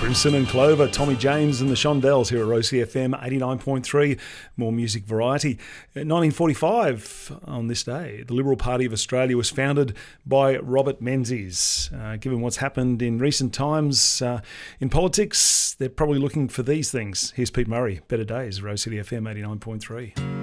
Crimson and Clover, Tommy James and the Shondells here at Rosie FM 89.3. More music variety. In 1945, on this day, the Liberal Party of Australia was founded by Robert Menzies. Given what's happened in recent times in politics, they're probably looking for these things. Here's Pete Murray, Better Days, Rosie FM 89.3.